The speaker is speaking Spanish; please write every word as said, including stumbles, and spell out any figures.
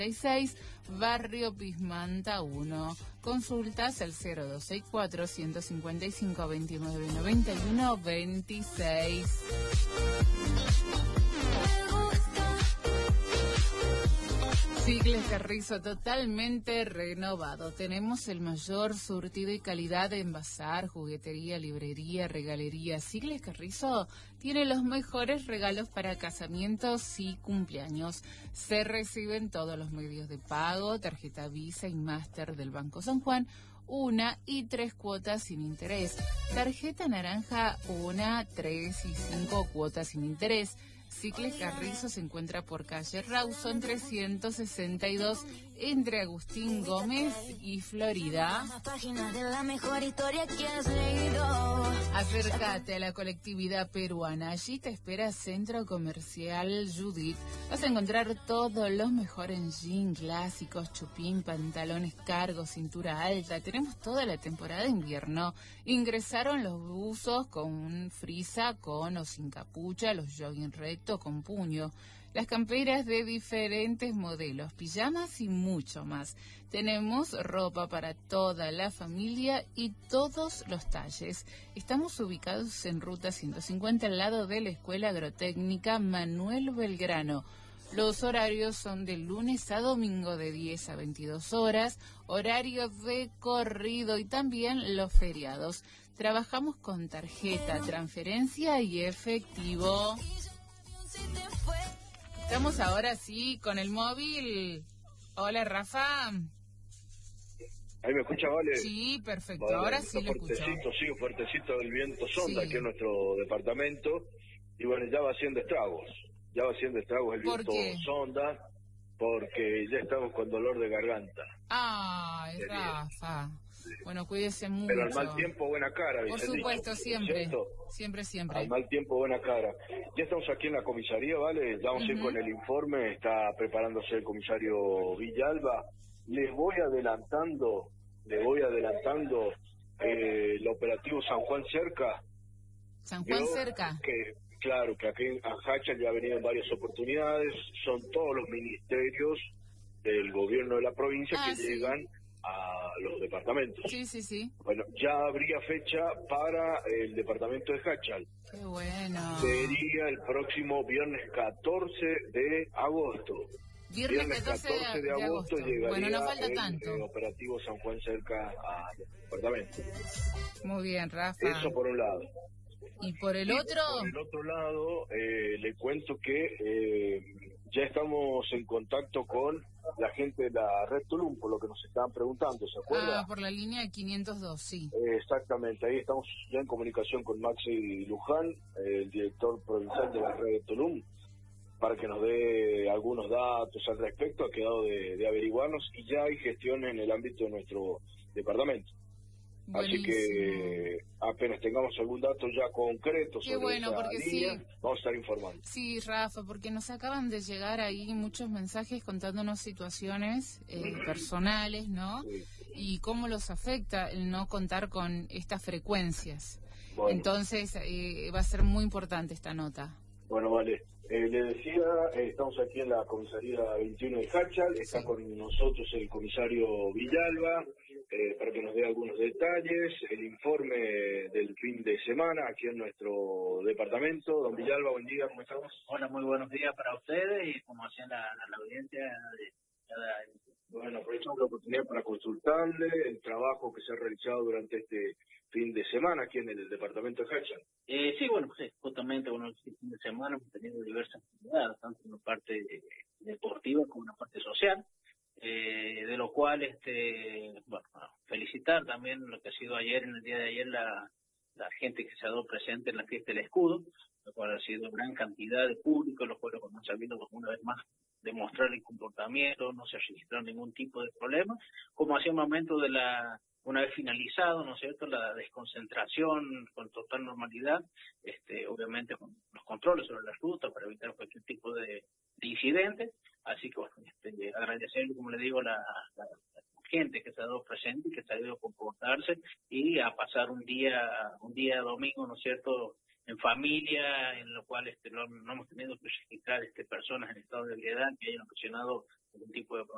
seis, Barrio Pismanta uno. Consultas al cero dos seis cuatro, ciento cincuenta y cinco, veintinueve noventa y uno, veintiséis. Sigles Carrizo totalmente renovado. Tenemos el mayor surtido y calidad en bazar, juguetería, librería, regalería. Sigles Carrizo tiene los mejores regalos para casamientos y cumpleaños. Se reciben todos los medios de pago, tarjeta Visa y Master del Banco San Juan, una y tres cuotas sin interés. Tarjeta naranja, una, tres y cinco cuotas sin interés. Sigles Carrizo se encuentra por calle Rawson trescientos sesenta y dos entre Agustín Gómez y Florida. Acércate a la colectividad peruana. Allí te espera Centro Comercial Judith. Vas a encontrar todo lo mejor en jean, clásicos, chupín, pantalones cargos, cintura alta. Tenemos toda la temporada de invierno. Ingresaron los buzos con frisa, con o sin capucha, los jogging recto con puño, las camperas de diferentes modelos, pijamas y mucho más. Tenemos ropa para toda la familia y todos los talles. Estamos ubicados en Ruta ciento cincuenta al lado de la Escuela Agrotécnica Manuel Belgrano. Los horarios son de lunes a domingo de diez a veintidós horas, horario de corrido y también los feriados. Trabajamos con tarjeta, transferencia y efectivo. Estamos ahora sí con el móvil. Hola, Rafa. ¿Ahí me escucha, Vale? Sí, perfecto. Vale, ahora sí lo escucho. Fuertecito, sí, fuertecito el viento sonda Sí. aquí en nuestro departamento. Y bueno, ya va haciendo estragos. Ya va haciendo estragos el ¿Por viento qué? sonda porque ya estamos con dolor de garganta. Ay, Sería. Rafa. Bueno, cuídese mucho. Pero al mal tiempo, buena cara. Por Vicente, supuesto, siempre. ¿cierto? Siempre, siempre. Al mal tiempo, buena cara. Ya estamos aquí en la comisaría, ¿vale? Ya vamos a ir Ujú. con el informe. Está preparándose el comisario Villalba. Les voy adelantando, les voy adelantando eh, el operativo San Juan Cerca. San Juan Yo, cerca. Que, claro, que aquí a Hacha ya ha venido en varias oportunidades. Son todos los ministerios del gobierno de la provincia Ah, que sí. llegan a los departamentos. Sí, sí, sí. Bueno, ya habría fecha para el departamento de Hachal. Qué bueno. Sería el próximo viernes catorce de agosto. Viernes catorce de, de agosto llegaría Bueno, no falta el tanto. eh, operativo San Juan cerca al departamento. Muy bien, Rafa. Eso por un lado. ¿Y por el Y otro? Por el otro lado, eh, le cuento que eh, ya estamos en contacto con la gente de la Red Tulum, por lo que nos estaban preguntando, ¿se acuerda? Ah, por la línea quinientos dos, sí. Eh, exactamente, ahí estamos ya en comunicación con Maxi Luján, eh, el director provincial de la Red de Tulum, para que nos dé algunos datos al respecto. Ha quedado de, de averiguarnos y ya hay gestiones en el ámbito de nuestro departamento. Buenísimo. Así que apenas tengamos algún dato ya concreto Qué sobre bueno, esa porque línea, sí. vamos a estar informando. Sí, Rafa, porque nos acaban de llegar ahí muchos mensajes contándonos situaciones eh, personales, ¿no? Sí. Y cómo los afecta el no contar con estas frecuencias. Bueno. Entonces, eh, va a ser muy importante esta nota. Bueno, vale. Eh, le decía, eh, estamos aquí en la comisaría veintiuno de Hachal, está Sí. con nosotros el comisario Villalba, eh, para que nos dé algunos detalles, el informe del fin de semana aquí en nuestro departamento. Don Villalba, buen día, ¿cómo estamos? Hola, muy buenos días para ustedes y como hacía la, la audiencia de cada... Bueno, aprovechamos la oportunidad para consultarle el trabajo que se ha realizado durante este fin de semana aquí en el departamento de Hachal. Eh, sí, bueno, sí, justamente, bueno, el fin de semana hemos tenido diversas actividades, tanto en la parte eh, deportiva como en la parte social, eh, de lo cual, este, bueno, felicitar también lo que ha sido ayer, en el día de ayer, la, la gente que se ha dado presente en la fiesta del escudo, lo cual ha sido gran cantidad de público, los cuales han sabido una vez más demostrar el comportamiento, no se ha registrado ningún tipo de problema, como hacía un momento de la, una vez finalizado, ¿no es cierto?, la desconcentración con total normalidad, este, obviamente con los controles sobre la ruta para evitar cualquier tipo de, de incidente, así que bueno, este, agradecer, como le digo, la, la, la gente que se ha dado presente y que se ha ido a comportarse y a pasar un día, un día domingo, ¿no es cierto?, en familia, en lo cual este no, no hemos tenido que registrar este personas en estado de ebriedad que hayan ocasionado algún tipo de